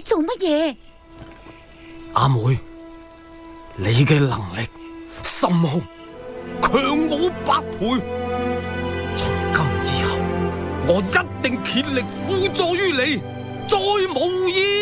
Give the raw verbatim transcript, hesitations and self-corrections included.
做乜嘢？ 阿妹，你嘅能力心胸強我百倍，從今以後我一定竭力輔助於你，再無意